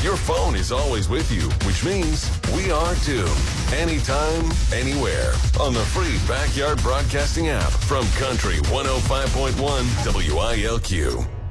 Your phone is always with you, which means we are too. Anytime, anywhere. On the free Backyard Broadcasting app from Country 105.1 WILQ.